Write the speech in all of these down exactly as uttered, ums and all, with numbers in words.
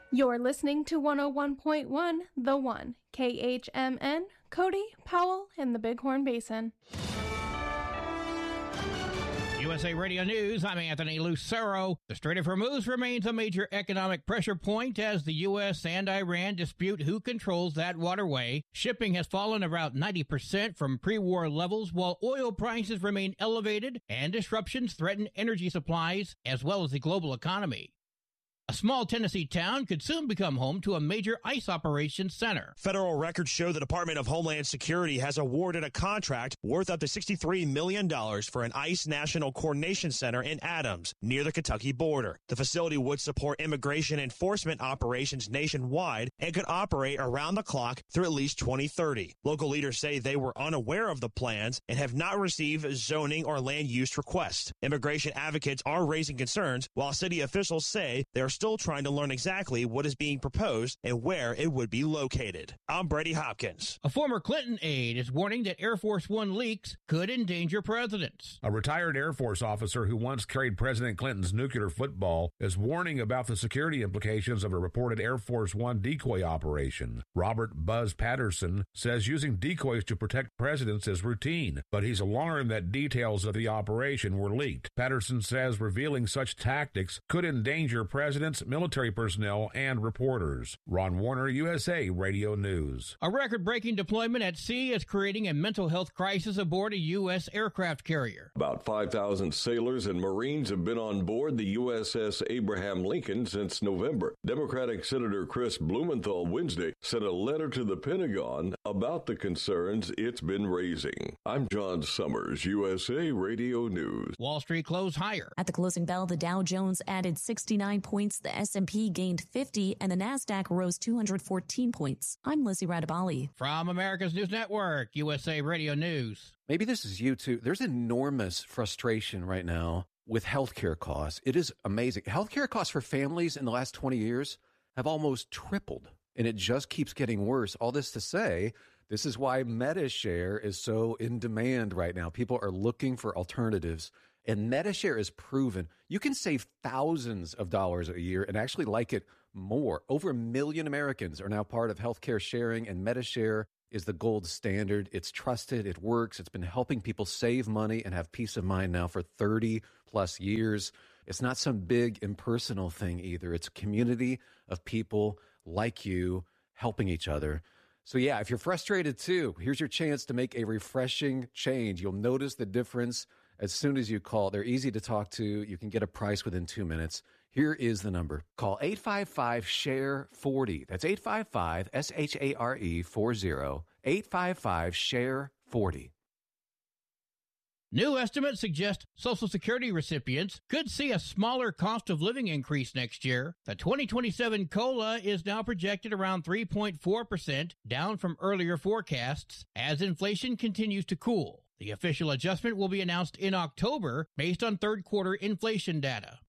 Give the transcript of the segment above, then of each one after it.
You're listening to one oh one point one, The One, K H M N, Cody, Powell, and the Bighorn Basin. U S A Radio News, I'm Anthony Lucero. The Strait of Hormuz remains a major economic pressure point as the U S and Iran dispute who controls that waterway. Shipping has fallen around ninety percent from pre-war levels, while oil prices remain elevated and disruptions threaten energy supplies as well as the global economy. A small Tennessee town could soon become home to a major ICE operations center. Federal records show the Department of Homeland Security has awarded a contract worth up to sixty-three million dollars for an ICE National Coordination Center in Adams, near the Kentucky border. The facility would support immigration enforcement operations nationwide and could operate around the clock through at least twenty thirty. Local leaders say they were unaware of the plans and have not received zoning or land use requests. Immigration advocates are raising concerns, while city officials say they are still trying to learn exactly what is being proposed and where it would be located. I'm Brady Hopkins. A former Clinton aide is warning that Air Force One leaks could endanger presidents. A retired Air Force officer who once carried President Clinton's nuclear football is warning about the security implications of a reported Air Force One decoy operation. Robert Buzz Patterson says using decoys to protect presidents is routine, but he's alarmed that details of the operation were leaked. Patterson says revealing such tactics could endanger presidents, military personnel, and reporters. Ron Warner, U S A Radio News. A record-breaking deployment at sea is creating a mental health crisis aboard a U S aircraft carrier. About five thousand sailors and Marines have been on board the U S S Abraham Lincoln since November. Democratic Senator Chris Blumenthal Wednesday sent a letter to the Pentagon about the concerns it's been raising. I'm John Summers, U S A Radio News. Wall Street closed higher. At the closing bell, the Dow Jones added sixty-nine points, the S and P gained fifty, and the NASDAQ rose two hundred fourteen points. I'm Lizzie Radabali. From America's News Network, U S A Radio News. Maybe this is you too. There's enormous frustration right now with healthcare costs. It is amazing. Healthcare costs for families in the last twenty years have almost tripled, and it just keeps getting worse. All this to say, this is why MediShare is so in demand right now. People are looking for alternatives. And MediShare is proven you can save thousands of dollars a year and actually like it more. Over a million Americans are now part of healthcare sharing, and MediShare is the gold standard. It's trusted. It works. It's been helping people save money and have peace of mind now for thirty plus years. It's not some big impersonal thing either. It's a community of people like you helping each other. So yeah, if you're frustrated too, here's your chance to make a refreshing change. You'll notice the difference as soon as you call. They're easy to talk to. You can get a price within two minutes. Here is the number. Call eight five five, S H A R E, forty. That's eight five five, S H A R E, forty. eight five five, S H A R E, forty. New estimates suggest Social Security recipients could see a smaller cost of living increase next year. The twenty twenty-seven COLA is now projected around three point four percent, down from earlier forecasts, as inflation continues to cool. The official adjustment will be announced in October based on third quarter inflation data.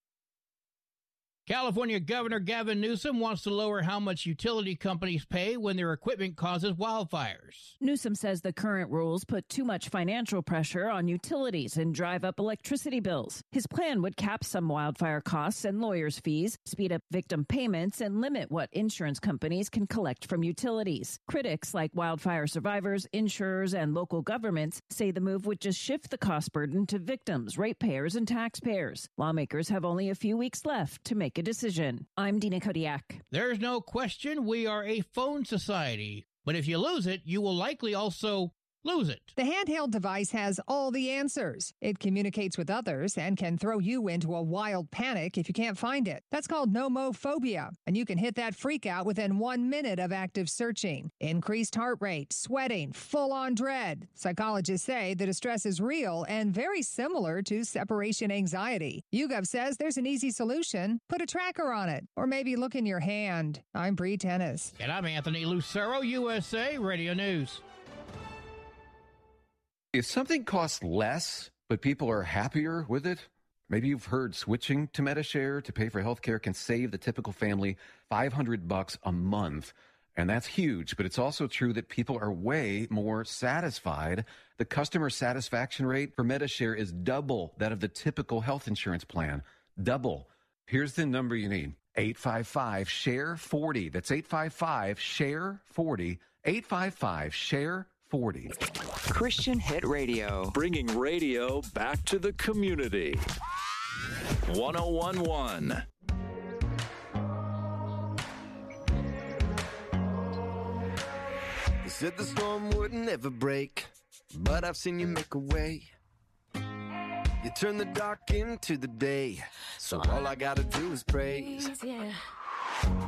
California Governor Gavin Newsom wants to lower how much utility companies pay when their equipment causes wildfires. Newsom says the current rules put too much financial pressure on utilities and drive up electricity bills. His plan would cap some wildfire costs and lawyers' fees, speed up victim payments, and limit what insurance companies can collect from utilities. Critics like wildfire survivors, insurers, and local governments say the move would just shift the cost burden to victims, ratepayers, and taxpayers. Lawmakers have only a few weeks left to make a decision. I'm Dina Kodiak. There's no question we are a phone society, but if you lose it, you will likely also lose it. The handheld device has all the answers. It communicates with others and can throw you into a wild panic if you can't find it. That's called nomophobia, and you can hit that freak out within one minute of active searching. Increased heart rate, sweating, full-on dread. Psychologists say the distress is real and very similar to separation anxiety. YouGov says there's an easy solution. Put a tracker on it, or maybe look in your hand. I'm Bree Tennis. And I'm Anthony Lucero, U S A Radio News. If something costs less, but people are happier with it, maybe you've heard switching to MediShare to pay for healthcare can save the typical family five hundred bucks a month. And that's huge, but it's also true that people are way more satisfied. The customer satisfaction rate for MediShare is double that of the typical health insurance plan. Double. Here's the number you need. eight five five, share forty. That's eight five five, share forty. eight five five, share forty. Christian Hit Radio. Bringing radio back to the community. one oh one point one. They said the storm wouldn't ever break, but I've seen you make a way. You turn the dark into the day, so all I gotta do is praise. Yeah.